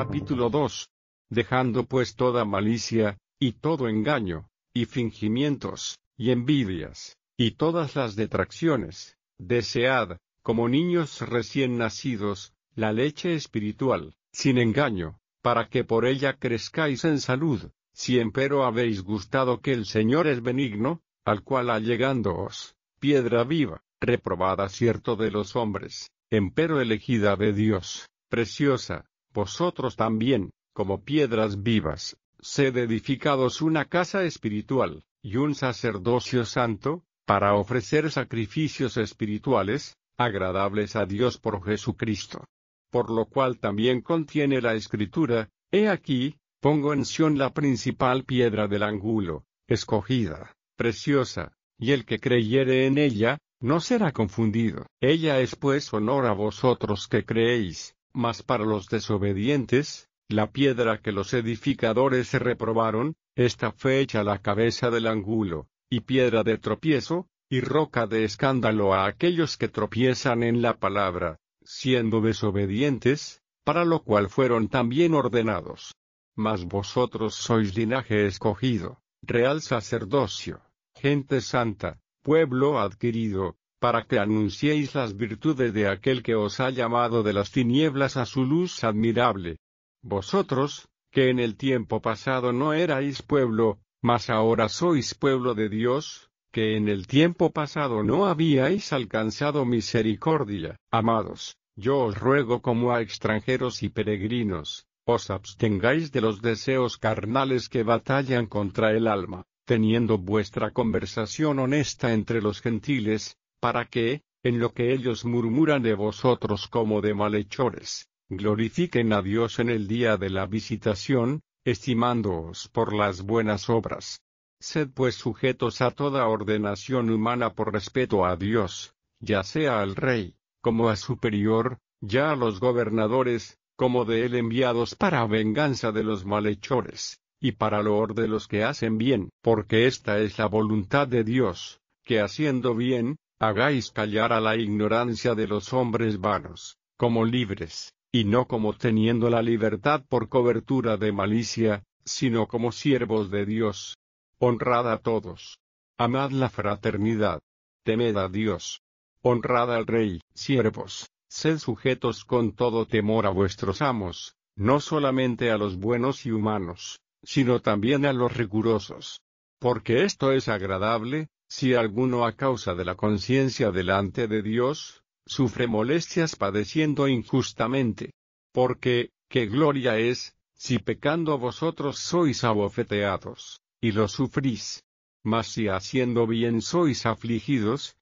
Capítulo 2. Dejando pues toda malicia, y todo engaño, y fingimientos, y envidias, y todas las detracciones, desead, como niños recién nacidos, la leche espiritual, sin engaño, para que por ella crezcáis en salud, si empero habéis gustado que el Señor es benigno, al cual allegándoos, piedra viva, reprobada cierto de los hombres, empero elegida de Dios, preciosa, vosotros también, como piedras vivas, sed edificados una casa espiritual, y un sacerdocio santo, para ofrecer sacrificios espirituales, agradables a Dios por Jesucristo. Por lo cual también contiene la Escritura, he aquí, pongo en Sión la principal piedra del ángulo, escogida, preciosa, y el que creyere en ella, no será confundido. Ella es pues honor a vosotros que creéis, mas para los desobedientes, la piedra que los edificadores se reprobaron, esta fue hecha la cabeza del ángulo, y piedra de tropiezo, y roca de escándalo a aquellos que tropiezan en la palabra, siendo desobedientes, para lo cual fueron también ordenados. Mas vosotros sois linaje escogido, real sacerdocio, gente santa, pueblo adquirido, para que anunciéis las virtudes de aquel que os ha llamado de las tinieblas a su luz admirable. Vosotros, que en el tiempo pasado no erais pueblo, mas ahora sois pueblo de Dios, que en el tiempo pasado no habíais alcanzado misericordia. Amados, yo os ruego como a extranjeros y peregrinos, os abstengáis de los deseos carnales que batallan contra el alma, teniendo vuestra conversación honesta entre los gentiles, para que, en lo que ellos murmuran de vosotros como de malhechores, glorifiquen a Dios en el día de la visitación, estimándoos por las buenas obras. Sed pues sujetos a toda ordenación humana por respeto a Dios, ya sea al rey, como a superior, ya a los gobernadores, como de él enviados para venganza de los malhechores, y para loor de los que hacen bien, porque esta es la voluntad de Dios, que haciendo bien, hagáis callar a la ignorancia de los hombres vanos, como libres, y no como teniendo la libertad por cobertura de malicia, sino como siervos de Dios. Honrad a todos. Amad la fraternidad. Temed a Dios. Honrad al Rey. Siervos, sed sujetos con todo temor a vuestros amos, no solamente a los buenos y humanos, sino también a los rigurosos. Porque esto es agradable, si alguno a causa de la conciencia delante de Dios, sufre molestias padeciendo injustamente. Porque, ¿qué gloria es, si pecando vosotros sois abofeteados, y lo sufrís? Mas si haciendo bien sois afligidos,